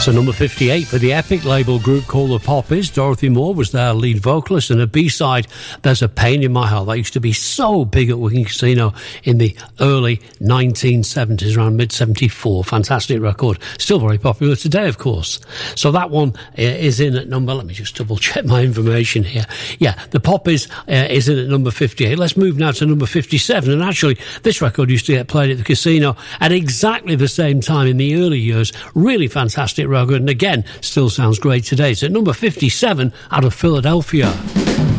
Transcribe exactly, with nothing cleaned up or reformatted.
So number fifty-eight for the epic label group called the Poppies. Dorothy Moore was their lead vocalist, and a B-side, There's a Pain in My Heart. That used to be so big at Wigan Casino in the early nineteen seventies, around mid seventy-four. Fantastic record. Still very popular today, of course. So that one uh, is in at number, let me just double check my information here. Yeah, the Poppies uh, is in at number fifty-eight. Let's move now to number fifty-seven. And actually, this record used to get played at the casino at exactly the same time in the early years. Really fantastic record, and again, still sounds great today. It's at number fifty-seven out of Philadelphia.